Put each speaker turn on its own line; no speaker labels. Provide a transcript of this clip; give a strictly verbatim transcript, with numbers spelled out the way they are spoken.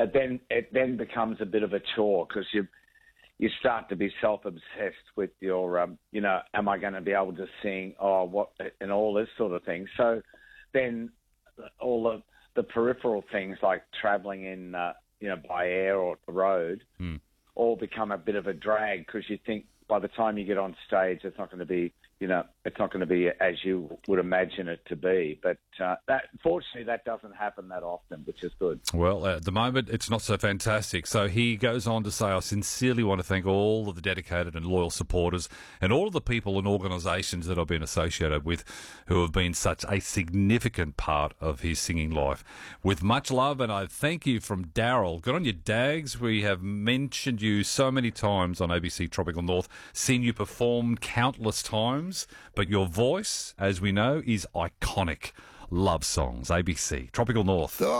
it then it then becomes a bit of a chore because you you start to be self-obsessed with your, um, you know, am I going to be able to sing, oh, what, and all this sort of thing. So then all the, the peripheral things like travelling in, uh, you know, by air or the road
mm.
all become a bit of a drag because you think by the time you get on stage, it's not going to be, you know, it's not going to be as you would imagine it to be. But uh, that, fortunately, that doesn't happen that often, which is good.
Well, at the moment, it's not so fantastic. So he goes on to say, I sincerely want to thank all of the dedicated and loyal supporters and all of the people and organisations that I've been associated with who have been such a significant part of his singing life. With much love, and I thank you from Daryl. Good on you, Dags. We have mentioned you so many times on A B C Tropical North, seen you perform countless times. But your voice, as we know, is iconic. Love songs. A B C Tropical North.